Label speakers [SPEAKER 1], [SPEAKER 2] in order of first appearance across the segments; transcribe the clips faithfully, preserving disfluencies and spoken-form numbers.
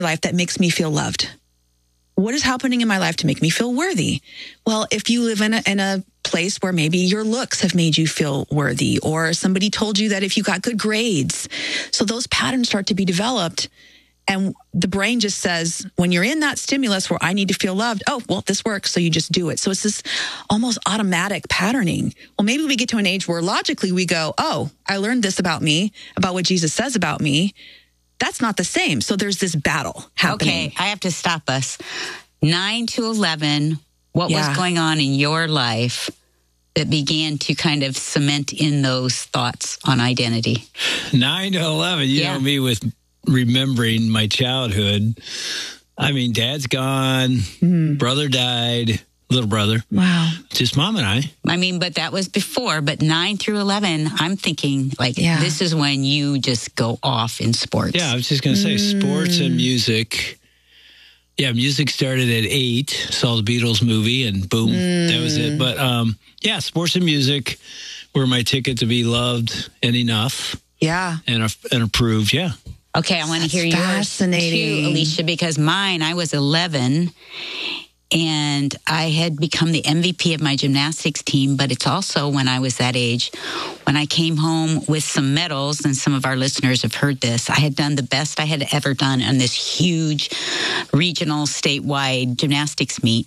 [SPEAKER 1] life that makes me feel loved? What is happening in my life to make me feel worthy? Well, if you live in a, in a place where maybe your looks have made you feel worthy, or somebody told you that if you got good grades, so those patterns start to be developed. And the brain just says, when you're in that stimulus where I need to feel loved, oh, well, this works, so you just do it. So it's this almost automatic patterning. Well, maybe we get to an age where logically we go, oh, I learned this about me, about what Jesus says about me. That's not the same. So there's this battle happening.
[SPEAKER 2] Okay, I have to stop us. nine to eleven, what
[SPEAKER 1] Yeah.
[SPEAKER 2] was going on in your life that began to kind of cement in those thoughts on identity?
[SPEAKER 3] nine to eleven, you
[SPEAKER 2] Yeah.
[SPEAKER 3] know me with remembering my childhood. I mean, dad's gone,
[SPEAKER 1] Mm.
[SPEAKER 3] brother died, little brother,
[SPEAKER 1] Wow.
[SPEAKER 3] just mom and I.
[SPEAKER 2] I mean, but that was before. But nine through eleven, I'm thinking like
[SPEAKER 1] Yeah.
[SPEAKER 2] this is when you just go off in sports.
[SPEAKER 3] Yeah, I was just going to say sports
[SPEAKER 1] Mm.
[SPEAKER 3] and music. Yeah, music started at eight, saw the Beatles movie, and boom, that was it. But um, yeah, sports and music were my ticket to be loved and enough
[SPEAKER 1] Yeah.
[SPEAKER 3] and, and approved. Yeah.
[SPEAKER 2] Okay, I want to
[SPEAKER 1] That's
[SPEAKER 2] hear yours
[SPEAKER 1] fascinating.
[SPEAKER 2] too, Alicia, because mine, I was eleven. And I had become the M V P of my gymnastics team, but it's also when I was that age, when I came home with some medals, and some of our listeners have heard this, I had done the best I had ever done on this huge regional statewide gymnastics meet.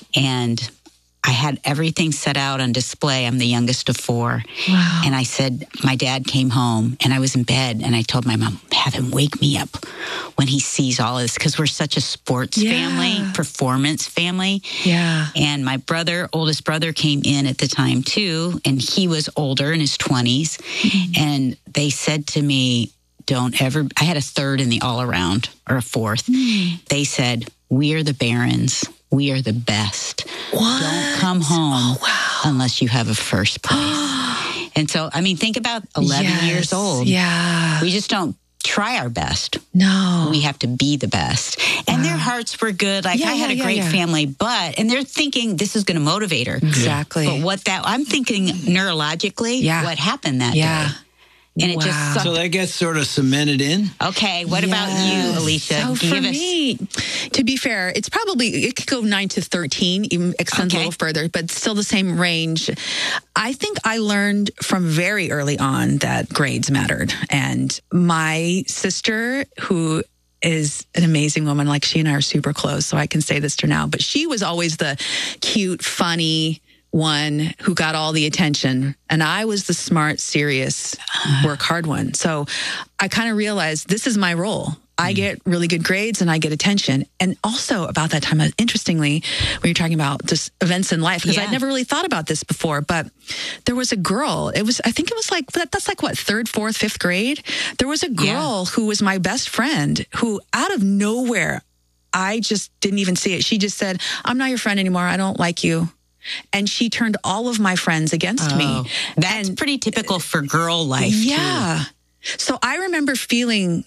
[SPEAKER 2] And I had everything set out on display. I'm the youngest of four.
[SPEAKER 1] Wow.
[SPEAKER 2] And I said, my dad came home and I was in bed and I told my mom, have him wake me up when he sees all of this, because we're such a sports
[SPEAKER 1] Yeah.
[SPEAKER 2] family, performance family.
[SPEAKER 1] Yeah.
[SPEAKER 2] And my brother, oldest brother, came in at the time too, and he was older in his twenties. Mm-hmm. And they said to me, don't ever, I had a third in the all around, or a fourth. Mm. They said, we are the Barons. We are the best.
[SPEAKER 1] What?
[SPEAKER 2] Don't come home
[SPEAKER 1] Oh, wow.
[SPEAKER 2] unless you have a first place. And so, I mean, think about eleven
[SPEAKER 1] Yes.
[SPEAKER 2] years old.
[SPEAKER 1] Yeah.
[SPEAKER 2] We just don't try our best.
[SPEAKER 1] No.
[SPEAKER 2] We have to be the best. And their hearts were good. Like,
[SPEAKER 1] Yeah,
[SPEAKER 2] I had
[SPEAKER 1] yeah,
[SPEAKER 2] a
[SPEAKER 1] yeah,
[SPEAKER 2] great
[SPEAKER 1] yeah.
[SPEAKER 2] family, but, and they're thinking this is going to motivate her.
[SPEAKER 1] Exactly.
[SPEAKER 2] But what that, I'm thinking neurologically,
[SPEAKER 1] Yeah.
[SPEAKER 2] what happened that
[SPEAKER 1] Yeah.
[SPEAKER 2] day. And it
[SPEAKER 1] Wow.
[SPEAKER 2] just sucked.
[SPEAKER 3] So that gets sort of cemented in.
[SPEAKER 2] Okay, what about you,
[SPEAKER 1] Yes.
[SPEAKER 2] Alicia?
[SPEAKER 1] So for
[SPEAKER 2] Give us-
[SPEAKER 1] me, to be fair, it's probably, it could go nine to thirteen, even extends
[SPEAKER 2] Okay.
[SPEAKER 1] a little further, but still the same range. I think I learned from very early on that grades mattered. And my sister, who is an amazing woman, like she and I are super close, so I can say this to her now, but she was always the cute, funny one who got all the attention. And I was the smart, serious, work hard one. So I kind of realized this is my role. I get really good grades and I get attention. And also about that time, interestingly, when you're talking about just events in life, because
[SPEAKER 2] Yeah.
[SPEAKER 1] I'd never really thought about this before, but there was a girl, it was, I think it was like, that- that's like what, third, fourth, fifth grade? There was a girl who was my best friend who out of nowhere, I just didn't even see it. She just said, I'm not your friend anymore. I don't like you. And she turned all of my friends against
[SPEAKER 2] Oh,
[SPEAKER 1] me.
[SPEAKER 2] That's
[SPEAKER 1] And-
[SPEAKER 2] pretty typical for girl life,
[SPEAKER 1] yeah. So I remember feeling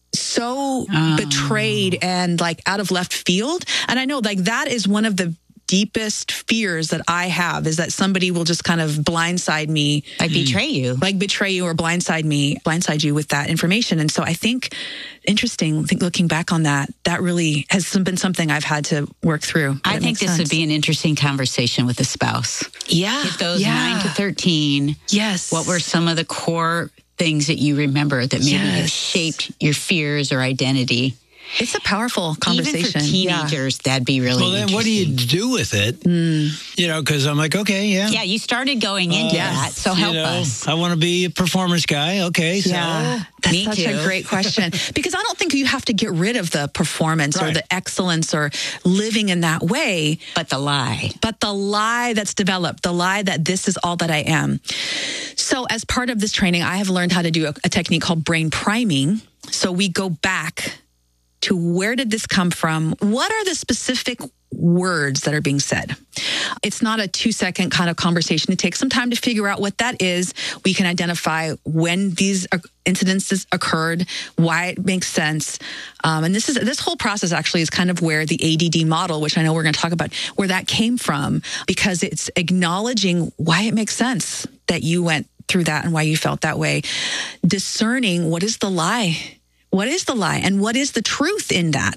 [SPEAKER 1] so
[SPEAKER 2] Oh.
[SPEAKER 1] betrayed and like out of left field. And I know like that is one of the deepest fears that I have, is that somebody will just kind of blindside me,
[SPEAKER 2] too. Like betray you.
[SPEAKER 1] like betray you or blindside me, blindside you with that information. And so I think, interesting, think looking back on that, that really has some- been something I've had to work through. But
[SPEAKER 2] I
[SPEAKER 1] it
[SPEAKER 2] think
[SPEAKER 1] makes
[SPEAKER 2] this would
[SPEAKER 1] sense.
[SPEAKER 2] be an interesting conversation with a spouse.
[SPEAKER 1] yeah,
[SPEAKER 2] If those
[SPEAKER 1] yeah.
[SPEAKER 2] nine to thirteen,
[SPEAKER 1] Yes.
[SPEAKER 2] what were some of the core things that you remember that maybe have
[SPEAKER 1] Yes.
[SPEAKER 2] shaped your fears or identity?
[SPEAKER 1] It's a powerful conversation.
[SPEAKER 2] Even for
[SPEAKER 1] Yeah.
[SPEAKER 2] teenagers, that'd be really
[SPEAKER 3] Well, then what do you
[SPEAKER 2] interesting.
[SPEAKER 3] do with it?
[SPEAKER 1] Mm.
[SPEAKER 3] You know, because I'm like, okay, yeah.
[SPEAKER 2] Yeah, you started going into
[SPEAKER 1] Yes.
[SPEAKER 2] that, so help
[SPEAKER 3] you know,
[SPEAKER 2] us.
[SPEAKER 3] I want to be a performance guy. Okay, so
[SPEAKER 1] Yeah, that's
[SPEAKER 2] Me
[SPEAKER 1] such
[SPEAKER 2] too.
[SPEAKER 1] a great question, because I don't think you have to get rid of the performance or
[SPEAKER 3] Right.
[SPEAKER 1] the excellence or living in that way,
[SPEAKER 2] But the lie.
[SPEAKER 1] but the lie that's developed, the lie that this is all that I am. So as part of this training, I have learned how to do a, a technique called brain priming. So we go back to where did this come from? What are the specific words that are being said? It's not a two second kind of conversation. It takes some time to figure out what that is. We can identify when these incidences occurred, why it makes sense. Um, and this is this whole process actually is kind of where the A D D model, which I know we're going to talk about, where that came from, because it's acknowledging why it makes sense that you went through that and why you felt that way. Discerning what is the lie. What is the lie and what is the truth in that?